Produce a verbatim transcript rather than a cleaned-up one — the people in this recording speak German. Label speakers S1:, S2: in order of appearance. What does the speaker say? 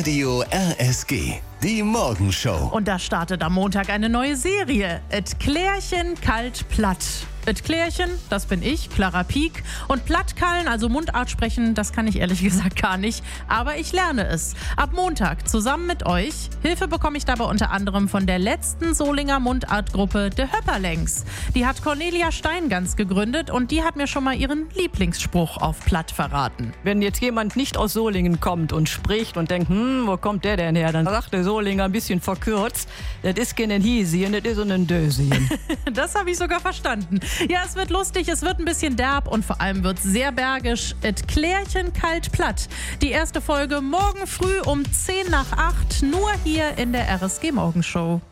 S1: Radio R S G, die Morgenshow.
S2: Und da startet am Montag eine neue Serie. Et Klärchen kalt platt. Et Klärchen, das bin ich, Clara Pieck. Und Plattkallen, also Mundart sprechen, das kann ich ehrlich gesagt gar nicht. Aber ich lerne es. Ab Montag zusammen mit euch. Hilfe bekomme ich dabei unter anderem von der letzten Solinger Mundartgruppe De Höpperlängs. Die hat Cornelia Steingans gegründet und die hat mir schon mal ihren Lieblingsspruch auf Platt verraten.
S3: Wenn jetzt jemand nicht aus Solingen kommt und spricht und denkt, hm, wo kommt der denn her? Dann sagt der Solinger ein bisschen verkürzt, das ist kein Hiesien, das ist so ein Dösien.
S2: Das habe ich sogar verstanden. Ja, es wird lustig, es wird ein bisschen derb und vor allem wird sehr bergisch. Et Klärchen kalt platt. Die erste Folge morgen früh um zehn nach acht, nur hier in der R S G Morgenshow.